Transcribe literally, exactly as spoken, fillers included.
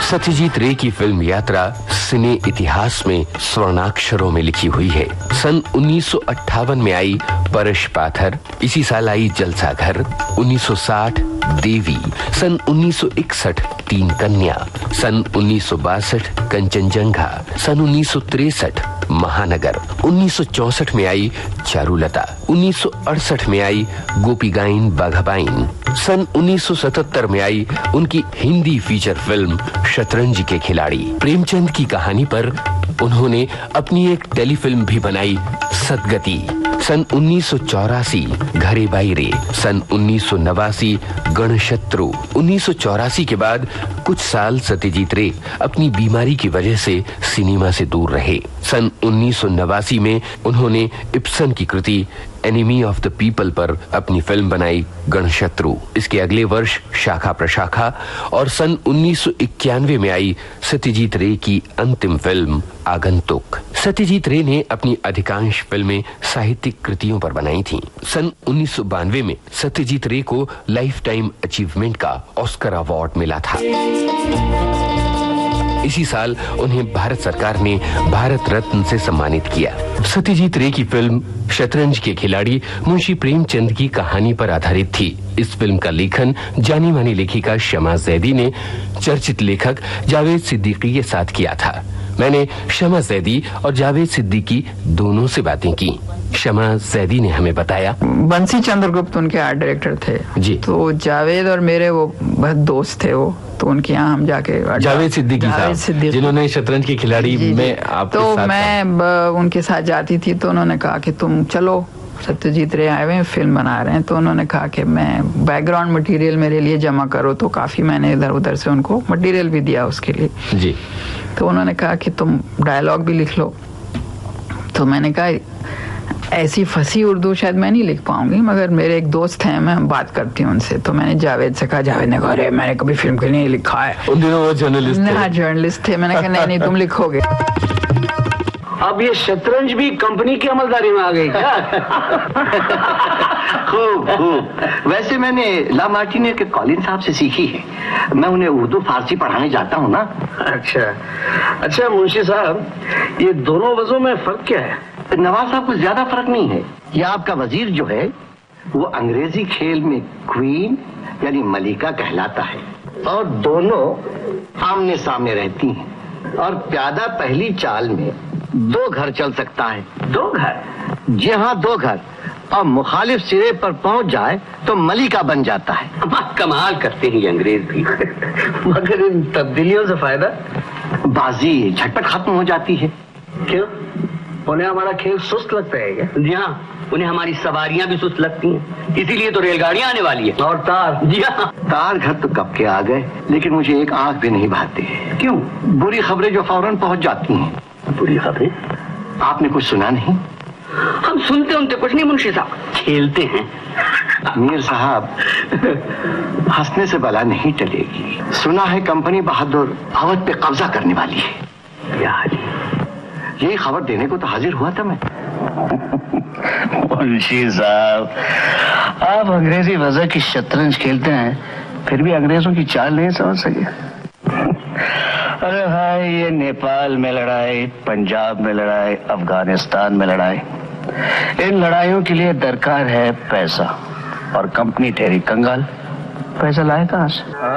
सत्यजीत रे की फिल्म यात्रा सिने इतिहास में स्वर्णाक्षरों में लिखी हुई है। सन उन्नीस सौ अट्ठावन में आई परश पाथर, इसी साल आई जलसा घर, उन्नीस सौ साठ देवी, सन उन्नीस सौ इकसठ तीन कन्या, सन उन्नीस सौ बासठ कंचनजंघा, सन उन्नीस सौ तिरसठ महानगर, उन्नीस सौ चौसठ में आई चारुलता, उन्नीस सौ अड़सठ में आई गोपीगाइन बाघाबाइन, सन उन्नीस सौ सतहत्तर में आई उनकी हिंदी फीचर फिल्म शतरंज के खिलाड़ी। प्रेमचंद की कहानी पर उन्होंने अपनी एक टेलीफिल्म भी बनाई, सदगति। सन उन्नीस सौ चौरासी घरे बाईरे, सन उन्नीस सौ नवासी गणशत्रु। उन्नीस सौ चौरासी के बाद कुछ साल सत्यजीत रे अपनी बीमारी की वजह से सिनेमा से दूर रहे। सन उन्नीस सौ नवासी में उन्होंने इब्सन की कृति एनिमी ऑफ द पीपल पर अपनी फिल्म बनाई गणशत्रु। इसके अगले वर्ष शाखा प्रशाखा और सन उन्नीस सौ इक्यानवे में आई सत्यजीत रे की अंतिम फिल्म आगंतुक। सत्यजीत रे ने अपनी अधिकांश फिल्में साहित्यिक कृतियों पर बनाई थीं। सन उन्नीस सौ बानवे में सत्यजीत रे को लाइफ टाइम अचीवमेंट का ऑस्कर अवार्ड मिला था। इसी साल उन्हें भारत सरकार ने भारत रत्न से सम्मानित किया। सत्यजीत रे की फिल्म शतरंज के खिलाड़ी मुंशी प्रेमचंद की कहानी पर आधारित थी। इस फिल्म का लेखन जानी मानी लेखिका शमा जैदी ने चर्चित लेखक जावेद सिद्दीकी के साथ किया था। मैंने शमा जैदी और जावेद सिद्दीकी दोनों से बातें की। शमा जैदी ने हमें बताया, बंसी चंद्रगुप्त उनके आर्ट डायरेक्टर थे जी। तो जावेद और मेरे वो बहुत दोस्त थे, वो तो उनके यहाँ हम जाके जावेद सिद्दीकी साहब जिन्होंने शतरंज के खिलाड़ी में आपके तो साथ मैं उनके साथ जाती थी, तो उन्होंने कहा कि तुम चलो, सत्यजीत रे आए हुए हैं, फिल्म बना रहे हैं। तो उन्होंने कहा कि मैं बैकग्राउंड मटेरियल मेरे लिए जमा करो, तो काफी मैंने इधर उधर से उनको मटेरियल भी दिया उसके लिए जी। तो उन्होंने कहा कि तुम डायलॉग भी लिख लो। तो मैंने कहा ऐसी फंसी उर्दू शायद मैं नहीं लिख पाऊंगी, मगर मेरे एक दोस्त हैं, मैं बात करती हूँ उनसे। तो मैंने जावेद से कहा, जावेद ने कहा अरे मैंने कभी फिल्म के लिए नहीं लिखा है। उन दिनों वो जर्नलिस्ट थे। हाँ जर्नलिस्ट थे। मैंने कहा नहीं नहीं तुम लिखोगे। अब ये शतरंज भी कंपनी की अमलदारी में आ गई क्या? खूब खूब। वैसे मैंने ला मार्टिने के कॉलिन साहब से सीखी है। मैं उन्हें उर्दू फारसी पढ़ाने जाता हूँ ना। अच्छा अच्छा मुंशी साहब, ये दोनों वजहों में फर्क क्या है? नवाज साहब, कुछ ज्यादा फर्क नहीं है। ये आपका वजीर जो है वो अंग्रेजी खेल में क्वीन यानी मलिका कहलाता है, और दोनों आमने सामने रहती हैं, और प्यादा पहली चाल में दो घर चल सकता है। दो घर? जी हाँ, दो घर। और मुखालिफ सिरे पर पहुंच जाए तो मलिका बन जाता है। कमाल करते हैं अंग्रेज भी। मगर इन तब्दीलियों से फायदा? बाजी झटपट खत्म हो जाती है। क्यों? उन्हें हमारा खेल सुस्त लगता है क्या? जी हाँ, उन्हें हमारी सवारियां भी सुस्त लगती हैं, इसीलिए तो रेलगाड़ियां आने वाली है। और तार? जी हाँ। तार घर तो कब के आ गए, लेकिन मुझे एक आंख भी नहीं भाती। क्यों? बुरी खबरें जो फौरन पहुंच जाती हैं। बुरी खबरें? आपने कुछ सुना नहीं? हम सुनते उनते कुछ नहीं मुंशी साहब, खेलते हैं। मीर साहब, हंसने से बला नहीं टलेगी। सुना है कंपनी बहादुर अवध पे कब्जा करने वाली है। क्या हाल? यही खबर देने को तो हाजिर हुआ था मैं। मुंशी साहब, आप अंग्रेजी वजह की शतरंज खेलते हैं, फिर भी अंग्रेजों की चाल नहीं समझ सके। अरे भाई, ये नेपाल में लड़ाई, पंजाब में लड़ाई, अफगानिस्तान में लड़ाई, इन लड़ाइयों के लिए दरकार है पैसा, और कंपनी ठहरी कंगाल। पैसा लाए कहां से?